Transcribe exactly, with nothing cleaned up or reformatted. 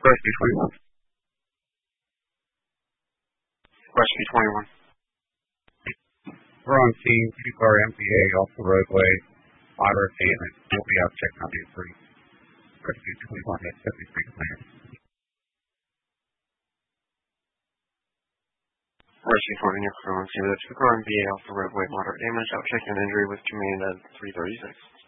Rescue twenty-one. Rescue twenty-one. We're on scene, two-car M P A off the roadway, moderate pavement, L B object on eight three. Rescue twenty-one at seventy-three plan. Rescue twenty, you're on scene with a two-car M P A off the roadway, moderate damage, object and injury with command at three thirty-six.